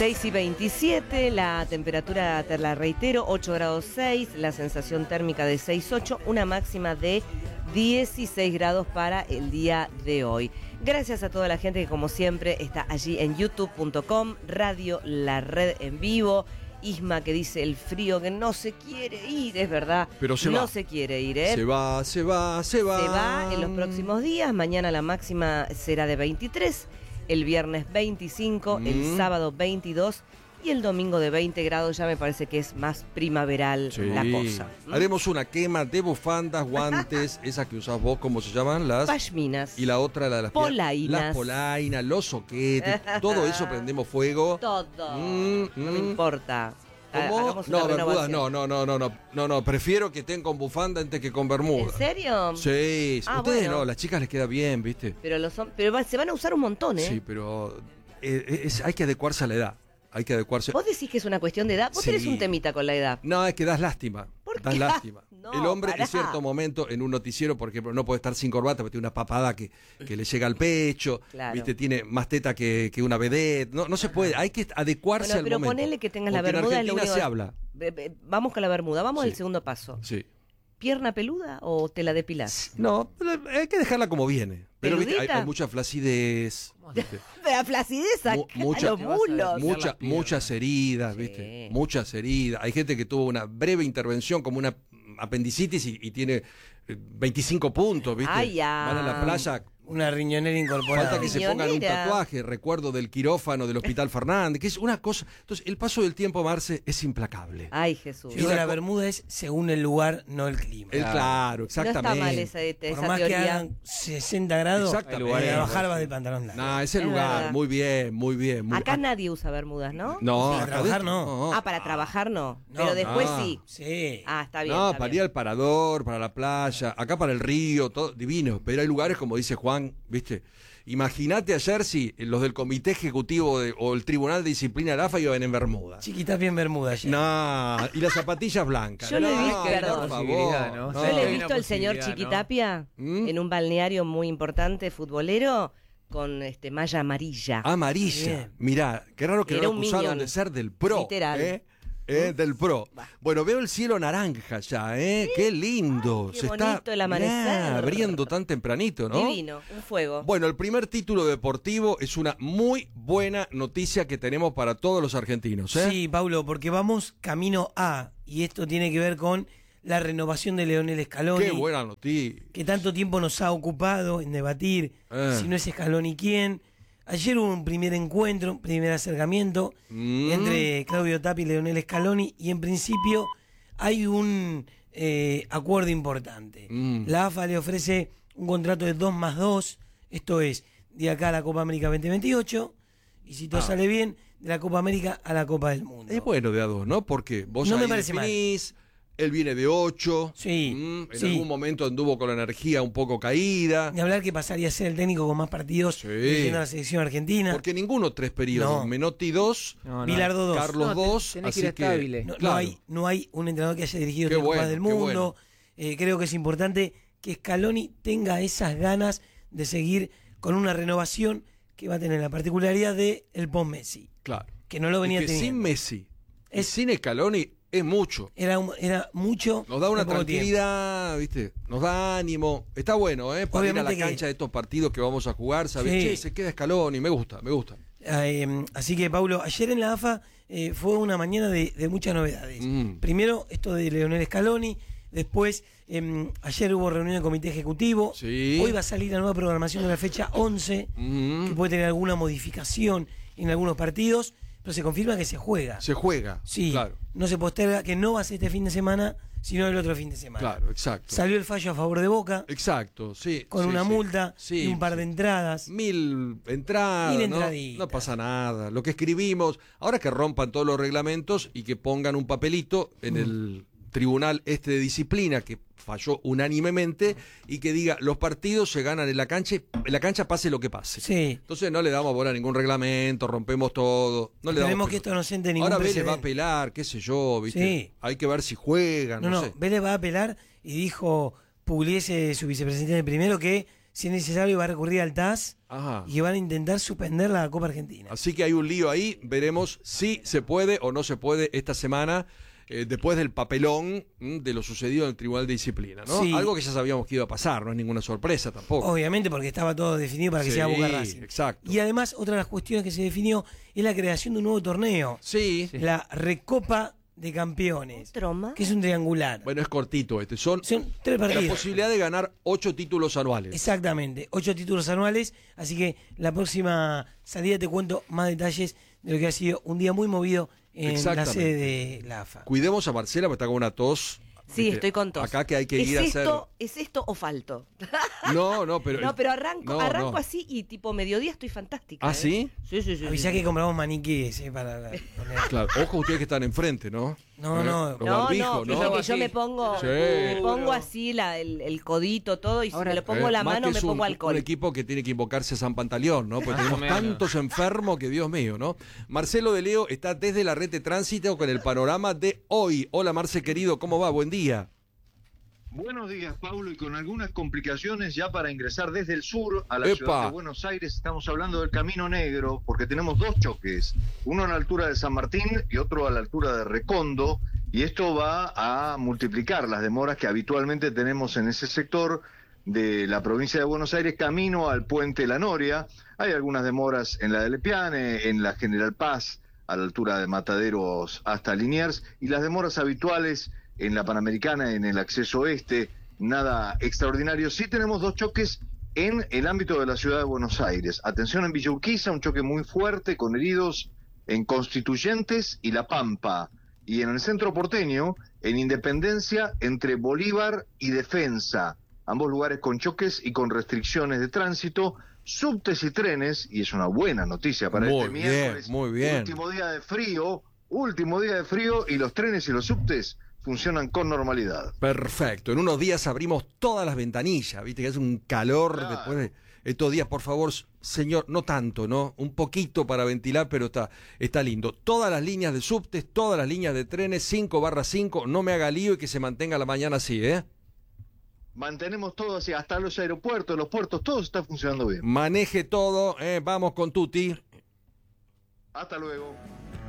6:27, la temperatura, te la reitero, 8 grados 6, la sensación térmica de 6,8, una máxima de 16 grados para el día de hoy. Gracias a toda la gente que como siempre está allí en youtube.com, Radio La Red en vivo. Isma que dice el frío que no se quiere ir, es verdad, pero no se quiere ir, ¿eh? Se va. Se va en los próximos días, mañana la máxima será de 23, el viernes 25, el sábado 22 y el domingo de 20 grados, ya me parece que es más primaveral la cosa. Haremos una quema de bufandas, guantes, esas que usás vos, ¿cómo se llaman? Las pashminas. Y la otra, la de las polainas. Las polainas, los soquetes, todo eso prendemos fuego. Todo, no me importa. ¿Cómo? No, bermudas, no, prefiero que estén con bufanda antes que con bermuda. ¿En serio? Sí, ustedes bueno. no, las chicas les queda bien, ¿viste? Pero se van a usar un montón, ¿eh? Sí, pero hay que adecuarse a la edad. Hay que adecuarse. ¿Vos decís que es una cuestión de edad? ¿Vos tenés un temita con la edad? No, es que das lástima. ¿Por das qué? lástima. No, el hombre pará. en cierto momento, en un noticiero, por ejemplo, no puede estar sin corbata porque tiene una papada que le llega al pecho, claro. ¿viste? Tiene más teta que una vedette. No se puede, hay que adecuarse al pero momento. ponele que tengas la Porque bermuda. en Argentina se habla. Vamos con la bermuda, vamos Sí. al segundo paso. Sí. ¿Pierna peluda o te la depilás? No, hay que dejarla como viene. Pero ¿viste? Hay mucha flacidez. ¿Viste? La flacidez acá, los mulos. Muchas heridas, Sí. ¿viste? Muchas heridas. Hay gente que tuvo una breve intervención como una apendicitis y tiene 25 puntos, ¿viste? Ay, ya. Van a la playa. Una riñonera incorporada. Falta que se pongan un Riñonera. tatuaje, recuerdo del quirófano del Hospital Fernández, que es una cosa. Entonces, el paso del tiempo, Marce, es implacable. Ay, Jesús. Yo digo, la bermuda es según el lugar, no el clima. Claro, No exactamente. está mal esa Por más que teoría. hagan 60 grados, Exactamente. a bajar vas de pantalón largo. No, ese Es lugar, verdad. muy bien, muy bien. Acá nadie usa bermudas, ¿no? No, Para acá trabajar adentro, no. Ah, para trabajar no. No, Pero después no. sí. Sí. Ah, está bien. No, está para bien. ir al parador, para la playa, acá para el río, todo divino. Pero hay lugares, como dice Juan, ¿viste? Imagínate ayer si los del comité ejecutivo o el tribunal de disciplina de la AFA iban en bermuda. Chiquita bien bermuda ya. No, y las zapatillas blancas. Yo le vi, No, perdón. por favor. ¿no? Yo le he Hay visto una al señor posibilidad, Chiquitapia en un balneario muy importante, futbolero, con malla amarilla. Amarilla. Bien. Mirá, qué raro que Era lo un acusaron minion. de ser del pro. Literal. Del pro. Bueno, veo el cielo naranja ya, Qué lindo. Ay, qué Se bonito está el amanecer. abriendo tan tempranito, ¿no? Divino, un fuego. Bueno, el primer título deportivo es una muy buena noticia que tenemos para todos los argentinos, ¿eh? Sí, Paulo, porque vamos camino a, y esto tiene que ver con la renovación de Leonel Scaloni. Qué buena noticia. Que tanto tiempo nos ha ocupado en debatir si no es Scaloni quién. Ayer hubo un primer encuentro, un primer acercamiento entre Claudio Tapia y Leonel Scaloni, y en principio hay un acuerdo importante. La AFA le ofrece un contrato de 2+2, esto es, de acá a la Copa América 2028, y si todo sale bien, de la Copa América a la Copa del Mundo. Es bueno de a dos, ¿no? Porque vos No ahí me parece definís, él viene de 8. Sí, En sí. algún momento anduvo con la energía un poco caída. De hablar que pasaría a ser el técnico con más partidos Sí. dirigiendo a la selección argentina. Porque ninguno 3 periodos. No. Menotti 2, Bilardo 2. Carlos 2. tenés que Así ir estable. No, claro. no hay un entrenador que haya dirigido Qué 3 Copas bueno, del qué Mundo. Creo que es importante que Scaloni tenga esas ganas de seguir con una renovación que va a tener la particularidad de el post-Messi. Claro. Que no lo venía Es que teniendo. sin Messi y sin Scaloni es mucho. Era mucho. Nos da una en poco tranquilidad, ¿viste? Nos da ánimo. Está bueno, Para ir a Obviamente la que- cancha de estos partidos que vamos a jugar, ¿sabes? Sí. Che, se queda Scaloni, me gusta. Así que, Paulo, ayer en la AFA fue una mañana de muchas novedades. Primero, esto de Leonel Scaloni. Después, ayer hubo reunión del comité ejecutivo. Sí. Hoy va a salir la nueva programación de la fecha 11, que puede tener alguna modificación en algunos partidos, pero se confirma que se juega. Se juega. Sí, Claro. no se posterga, que no va a ser este fin de semana, sino el otro fin de semana. Claro, exacto. Salió el fallo a favor de Boca, Exacto, sí. con sí, una sí. multa Sí, y un par de entradas. 1000 entradas, 1000 ¿no? entraditas. No pasa nada. Lo que escribimos, ahora que rompan todos los reglamentos y que pongan un papelito en el tribunal de disciplina que falló unánimemente y que diga los partidos se ganan en la cancha pase lo que pase. Sí. Entonces no le damos bola a ningún reglamento, rompemos todo. No le Esperemos damos que esto no siente ningún Ahora Vélez precedente. va a apelar, qué sé yo, ¿viste? Sí. Hay que ver si juegan, no sé. Vélez va a apelar y dijo Pugliese, su vicepresidente primero, que si es necesario, va a recurrir al TAS Ajá. y van a intentar suspender la Copa Argentina. Así que hay un lío ahí, veremos si se puede o no se puede esta semana, después del papelón de lo sucedido en el Tribunal de Disciplina, ¿no? Sí. Algo que ya sabíamos que iba a pasar, no es ninguna sorpresa tampoco. Obviamente, porque estaba todo definido para que sea Boca Racing. Exacto. Y además, otra de las cuestiones que se definió es la creación de un nuevo torneo, Sí. la Recopa de Campeones, ¿Otro más? que es un triangular. Bueno, es cortito este. Son 3 la partidos. posibilidad de ganar 8 títulos anuales. Exactamente, 8 títulos anuales, así que la próxima salida te cuento más detalles de lo que ha sido un día muy movido en la sede de la AFA. Cuidemos a Marcela porque está con una tos. Sí, ¿Viste? estoy con tos. Acá que hay que ir a hacer... ¿Es esto o falto? No, pero... No, pero arranco No. así y tipo mediodía estoy fantástica. ¿Ah, sí? Sí. Avisá que compramos maniquíes para poner. Claro, ojo ustedes que están enfrente, ¿no? No. Los barbijos, no, ¿no? que yo me pongo, Sí. me pongo así el codito todo y si me lo pongo la más mano que me es pongo un alcohol. equipo que tiene que invocarse a San Pantaleón, ¿no? Porque tenemos menos. tantos enfermos que Dios mío, ¿no? Marcelo de Leo está desde la red de tránsito con el panorama de hoy. Hola, Marce querido, ¿cómo va? Buen día. Buenos días, Paulo, y con algunas complicaciones ya para ingresar desde el sur a la ¡Epa! ciudad de Buenos Aires. Estamos hablando del Camino Negro, porque tenemos 2 choques, uno a la altura de San Martín y otro a la altura de Recondo, y esto va a multiplicar las demoras que habitualmente tenemos en ese sector de la provincia de Buenos Aires, camino al puente La Noria. Hay algunas demoras en la de Lepiane, en la General Paz, a la altura de Mataderos hasta Liniers, y las demoras habituales en la Panamericana, en el acceso este, nada extraordinario. Sí tenemos 2 choques en el ámbito de la ciudad de Buenos Aires. Atención en Villa Urquiza, un choque muy fuerte con heridos en Constituyentes y La Pampa. Y en el centro porteño, en Independencia, entre Bolívar y Defensa. Ambos lugares con choques y con restricciones de tránsito, subtes y trenes, y es una buena noticia para Muy este bien, miércoles. muy bien. Último día de frío, y los trenes y los subtes funcionan con normalidad. Perfecto. En unos días abrimos todas las ventanillas, viste que es un calor Claro. después de estos días, por favor, señor, no tanto, ¿no? Un poquito para ventilar, pero está lindo. Todas las líneas de subtes, todas las líneas de trenes, 5/5, no me haga lío y que se mantenga la mañana así, ¿eh? Mantenemos todo así, hasta los aeropuertos, los puertos, todo está funcionando bien. Maneje todo, vamos con Tuti. Hasta luego.